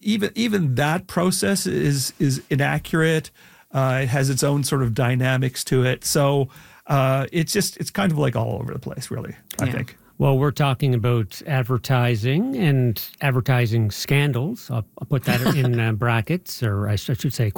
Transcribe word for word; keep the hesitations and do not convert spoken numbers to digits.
even even that process is is inaccurate. Uh, it has its own sort of dynamics to it. So uh, it's just it's kind of like all over the place, really. I Yeah. think. Well, we're talking about advertising and advertising scandals. I'll, I'll put that in uh, brackets, or I sh- I should say